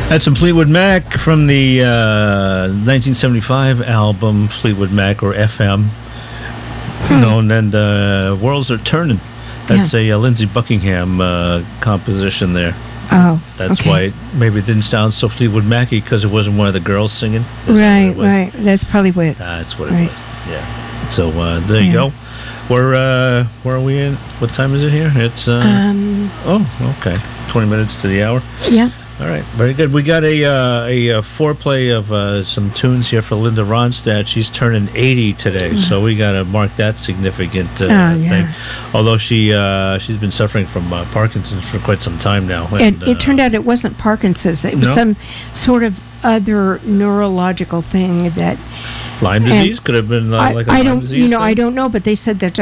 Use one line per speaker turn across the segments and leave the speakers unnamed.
That's some Fleetwood Mac from the 1975 album Fleetwood Mac, or FM. And Worlds Are Turning. That's a Lindsey Buckingham composition there.
Oh,
that's why maybe it didn't sound so Fleetwood Mac-y, because it wasn't one of the girls singing.
Right. That's probably what.
That's what it was. Yeah. So there you go. Where are we in? What time is it here? It's 20 minutes to the hour.
Yeah.
All right, very good. We got a foreplay of some tunes here for Linda Ronstadt. She's turning 80 today, so we got to mark that significant thing. Although she's been suffering from Parkinson's for quite some time now.
And it turned out it wasn't Parkinson's. It was some sort of other neurological thing that.
Lyme disease could have been like a Lyme disease.
I don't know, but they said that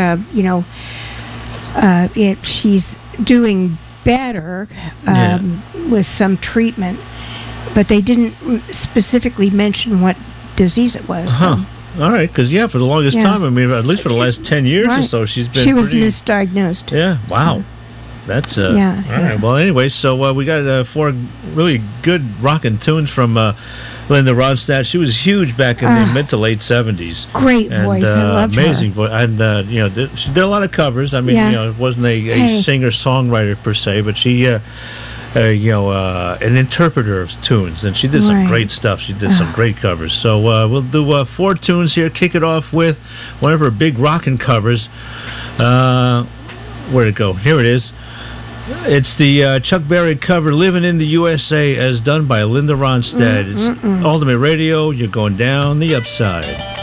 she's doing better with some treatment, but they didn't specifically mention what disease it was.
All right, because for the longest time, I mean, at least for the last 10 years or so, she was
misdiagnosed.
Yeah, wow. That's all right. Well, anyway, so we got 4 really good rockin' tunes from Linda Ronstadt. She was huge back in the mid to late 70s.
Great voice, I loved her.
Amazing voice, and she did a lot of covers. I mean, it wasn't a singer-songwriter per se, but she, an interpreter of tunes, and she did some great stuff. She did some great covers. So we'll do 4 tunes here. Kick it off with one of her big rockin' covers. Where'd it go? Here it is. It's the Chuck Berry cover, Living in the USA, as done by Linda Ronstadt. It's Ultimate Radio. You're going down the upside.